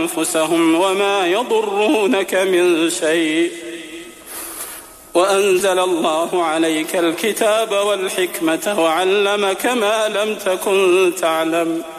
أنفسهم وما يضرونك من شيء، وأنزل الله عليك الكتاب والحكمة وعلمك ما لم تكن تعلم